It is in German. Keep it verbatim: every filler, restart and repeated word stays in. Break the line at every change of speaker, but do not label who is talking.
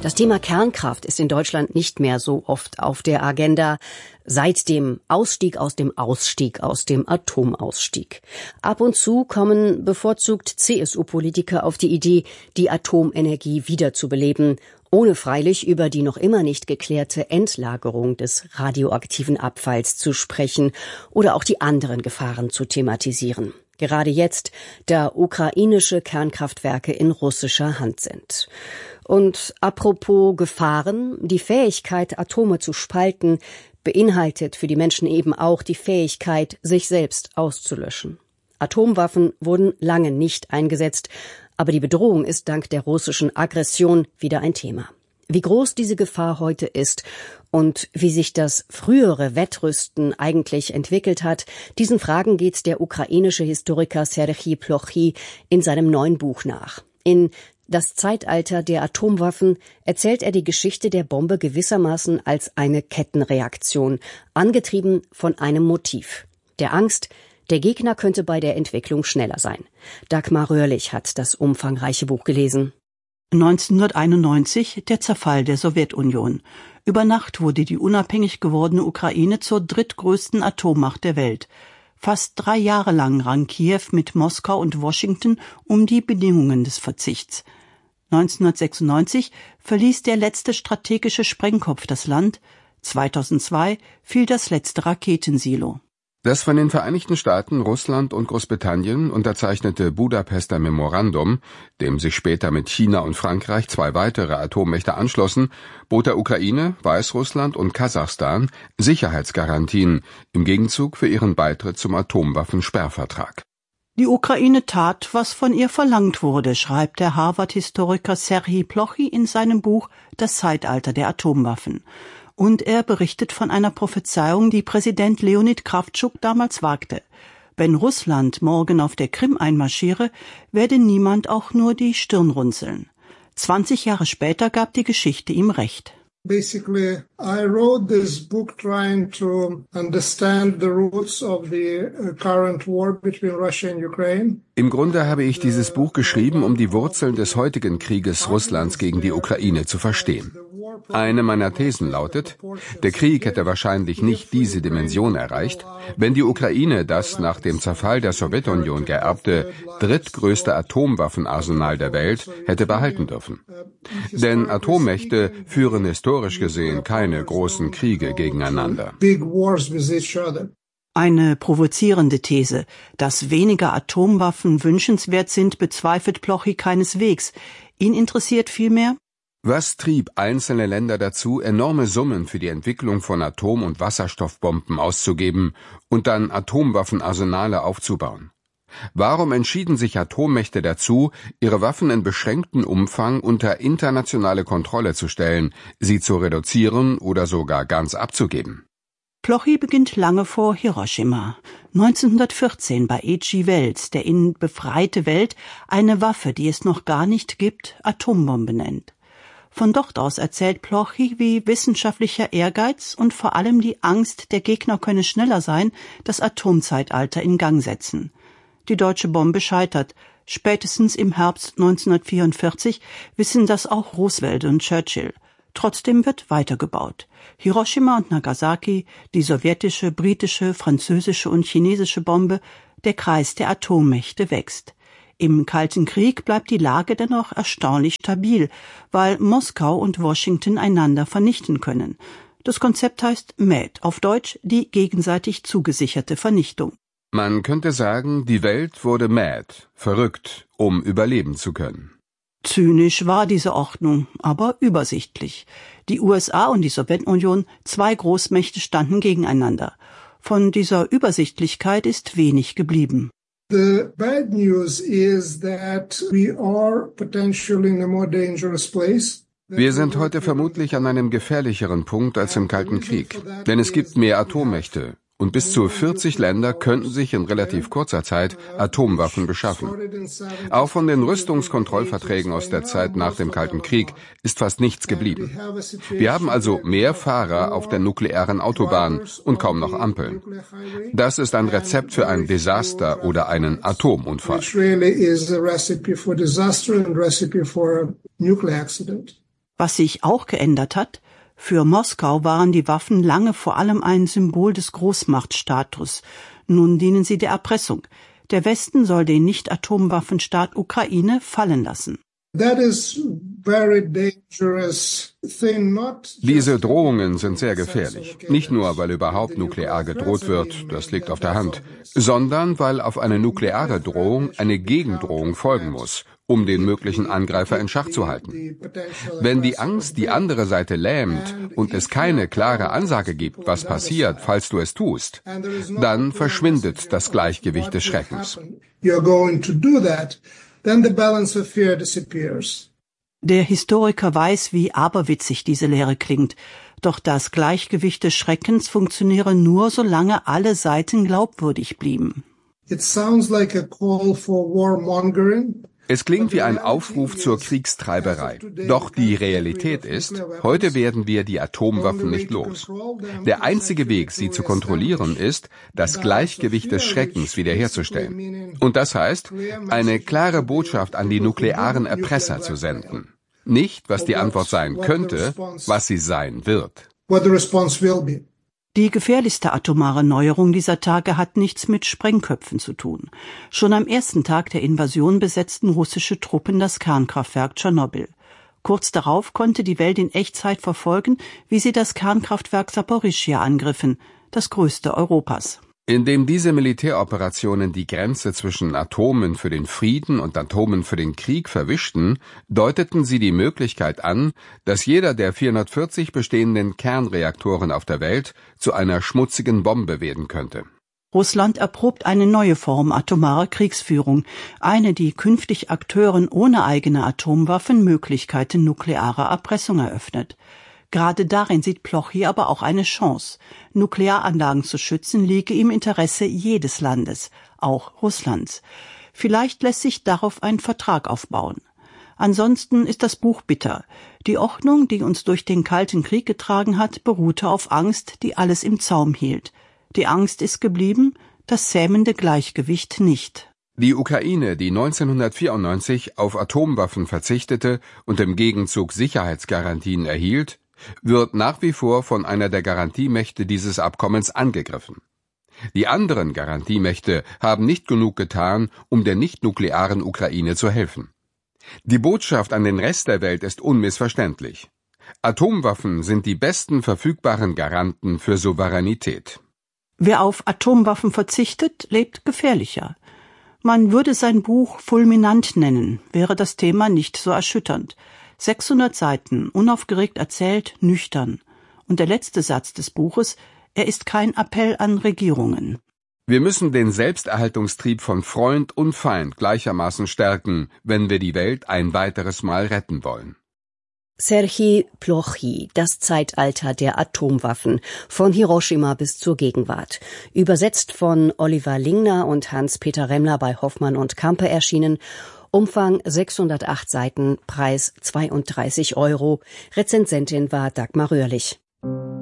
Das Thema Kernkraft ist in Deutschland nicht mehr so oft auf der Agenda seit dem Ausstieg aus dem Ausstieg, aus dem Atomausstieg. Ab und zu kommen bevorzugt C S U-Politiker auf die Idee, die Atomenergie wiederzubeleben, ohne freilich über die noch immer nicht geklärte Endlagerung des radioaktiven Abfalls zu sprechen oder auch die anderen Gefahren zu thematisieren. Gerade jetzt, da ukrainische Kernkraftwerke in russischer Hand sind. Und apropos Gefahren, die Fähigkeit, Atome zu spalten, beinhaltet für die Menschen eben auch die Fähigkeit, sich selbst auszulöschen. Atomwaffen wurden lange nicht eingesetzt, aber die Bedrohung ist dank der russischen Aggression wieder ein Thema. Wie groß diese Gefahr heute ist und wie sich das frühere Wettrüsten eigentlich entwickelt hat, diesen Fragen geht der ukrainische Historiker Serhij Plochy in seinem neuen Buch nach. In Das Zeitalter der Atomwaffen erzählt er die Geschichte der Bombe gewissermaßen als eine Kettenreaktion, angetrieben von einem Motiv, der Angst, der Gegner könnte bei der Entwicklung schneller sein. Dagmar Röhrlich hat das umfangreiche Buch gelesen.
neunzehnhunderteinundneunzig der Zerfall der Sowjetunion. Über Nacht wurde die unabhängig gewordene Ukraine zur drittgrößten Atommacht der Welt. Fast drei Jahre lang rang Kiew mit Moskau und Washington um die Bedingungen des Verzichts. neunzehnhundertsechsundneunzig verließ der letzte strategische Sprengkopf das Land. zweitausendzwei fiel das letzte Raketensilo.
Das von den Vereinigten Staaten, Russland und Großbritannien unterzeichnete Budapester Memorandum, dem sich später mit China und Frankreich zwei weitere Atommächte anschlossen, bot der Ukraine, Weißrussland und Kasachstan Sicherheitsgarantien im Gegenzug für ihren Beitritt zum Atomwaffensperrvertrag.
Die Ukraine tat, was von ihr verlangt wurde, schreibt der Harvard-Historiker Serhij Plochy in seinem Buch Das Zeitalter der Atomwaffen. Und er berichtet von einer Prophezeiung, die Präsident Leonid Krawtschuk damals wagte. Wenn Russland morgen auf der Krim einmarschiere, werde niemand auch nur die Stirn runzeln. Zwanzig Jahre später gab die Geschichte ihm recht.
Basically, I wrote this book trying to understand the roots of the current war between Russia and Ukraine.
Im Grunde habe ich dieses Buch geschrieben, um die Wurzeln des heutigen Krieges Russlands gegen die Ukraine zu verstehen. Eine meiner Thesen lautet, der Krieg hätte wahrscheinlich nicht diese Dimension erreicht, wenn die Ukraine das nach dem Zerfall der Sowjetunion geerbte drittgrößte Atomwaffenarsenal der Welt hätte behalten dürfen. Denn Atommächte führen historisch gesehen keine großen Kriege gegeneinander.
Eine provozierende These. Dass weniger Atomwaffen wünschenswert sind, bezweifelt Plochy keineswegs. Ihn interessiert vielmehr:
Was trieb einzelne Länder dazu, enorme Summen für die Entwicklung von Atom- und Wasserstoffbomben auszugeben und dann Atomwaffenarsenale aufzubauen? Warum entschieden sich Atommächte dazu, ihre Waffen in beschränktem Umfang unter internationale Kontrolle zu stellen, sie zu reduzieren oder sogar ganz abzugeben?
Plochy beginnt lange vor Hiroshima. neunzehnhundertvierzehn bei H G Wells, der in Befreite Welt eine Waffe, die es noch gar nicht gibt, Atombombe nennt. Von dort aus erzählt Plochy, wie wissenschaftlicher Ehrgeiz und vor allem die Angst, der Gegner könne schneller sein, das Atomzeitalter in Gang setzen. Die deutsche Bombe scheitert. Spätestens im Herbst neunzehnhundertvierundvierzig wissen das auch Roosevelt und Churchill. Trotzdem wird weitergebaut. Hiroshima und Nagasaki, die sowjetische, britische, französische und chinesische Bombe, der Kreis der Atommächte wächst. Im Kalten Krieg bleibt die Lage dennoch erstaunlich stabil, weil Moskau und Washington einander vernichten können. Das Konzept heißt M A D, auf Deutsch die gegenseitig zugesicherte Vernichtung.
Man könnte sagen, die Welt wurde mad, verrückt, um überleben zu können.
Zynisch war diese Ordnung, aber übersichtlich. Die U S A und die Sowjetunion, zwei Großmächte, standen gegeneinander. Von dieser Übersichtlichkeit ist wenig geblieben.
The bad news is that we are potentially in a more dangerous place.
Wir sind heute vermutlich an einem gefährlicheren Punkt als im Kalten Krieg, denn es gibt mehr Atommächte. Und bis zu vierzig Länder könnten sich in relativ kurzer Zeit Atomwaffen beschaffen. Auch von den Rüstungskontrollverträgen aus der Zeit nach dem Kalten Krieg ist fast nichts geblieben. Wir haben also mehr Fahrer auf der nuklearen Autobahn und kaum noch Ampeln. Das ist ein Rezept für ein Desaster oder einen Atomunfall.
Was sich auch geändert hat: Für Moskau waren die Waffen lange vor allem ein Symbol des Großmachtstatus. Nun dienen sie der Erpressung. Der Westen soll den Nicht-Atomwaffenstaat Ukraine fallen lassen.
Diese Drohungen sind sehr gefährlich. Nicht nur, weil überhaupt nuklear gedroht wird, das liegt auf der Hand, sondern weil auf eine nukleare Drohung eine Gegendrohung folgen muss, um den möglichen Angreifer in Schach zu halten. Wenn die Angst die andere Seite lähmt und es keine klare Ansage gibt, was passiert, falls du es tust, dann verschwindet das Gleichgewicht des Schreckens.
Then the balance of fear disappears.
Der Historiker weiß, wie aberwitzig diese Lehre klingt. Doch das Gleichgewicht des Schreckens funktioniere nur, solange alle Seiten glaubwürdig blieben.
It sounds like a call for warmongering.
Es klingt wie ein Aufruf zur Kriegstreiberei. Doch die Realität ist, heute werden wir die Atomwaffen nicht los. Der einzige Weg, sie zu kontrollieren, ist, das Gleichgewicht des Schreckens wiederherzustellen. Und das heißt, eine klare Botschaft an die nuklearen Erpresser zu senden. Nicht, was die Antwort sein könnte, was sie sein wird.
Die gefährlichste atomare Neuerung dieser Tage hat nichts mit Sprengköpfen zu tun. Schon am ersten Tag der Invasion besetzten russische Truppen das Kernkraftwerk Tschernobyl. Kurz darauf konnte die Welt in Echtzeit verfolgen, wie sie das Kernkraftwerk Saporischschja angriffen, das größte Europas.
Indem diese Militäroperationen die Grenze zwischen Atomen für den Frieden und Atomen für den Krieg verwischten, deuteten sie die Möglichkeit an, dass jeder der vierhundertvierzig bestehenden Kernreaktoren auf der Welt zu einer schmutzigen Bombe werden könnte.
Russland erprobt eine neue Form atomarer Kriegsführung, eine, die künftig Akteuren ohne eigene Atomwaffen Möglichkeiten nuklearer Erpressung eröffnet. Gerade darin sieht Plochy aber auch eine Chance. Nuklearanlagen zu schützen liege im Interesse jedes Landes, auch Russlands. Vielleicht lässt sich darauf ein Vertrag aufbauen. Ansonsten ist das Buch bitter. Die Ordnung, die uns durch den Kalten Krieg getragen hat, beruhte auf Angst, die alles im Zaum hielt. Die Angst ist geblieben, das zähmende Gleichgewicht nicht.
Die Ukraine, die neunzehnhundertvierundneunzig auf Atomwaffen verzichtete und im Gegenzug Sicherheitsgarantien erhielt, wird nach wie vor von einer der Garantiemächte dieses Abkommens angegriffen. Die anderen Garantiemächte haben nicht genug getan, um der nicht-nuklearen Ukraine zu helfen. Die Botschaft an den Rest der Welt ist unmissverständlich. Atomwaffen sind die besten verfügbaren Garanten für Souveränität.
Wer auf Atomwaffen verzichtet, lebt gefährlicher. Man würde sein Buch fulminant nennen, wäre das Thema nicht so erschütternd. sechshundert Seiten, unaufgeregt erzählt, nüchtern. Und der letzte Satz des Buches: Er ist kein Appell an Regierungen.
Wir müssen den Selbsterhaltungstrieb von Freund und Feind gleichermaßen stärken, wenn wir die Welt ein weiteres Mal retten wollen.
Serhij Plochy, das Zeitalter der Atomwaffen, von Hiroshima bis zur Gegenwart. Übersetzt von Oliver Lingner und Hans-Peter Remmler bei Hoffmann und Campe erschienen. Umfang sechshundertacht Seiten, Preis zweiunddreißig Euro. Rezensentin war Dagmar Röhrlich.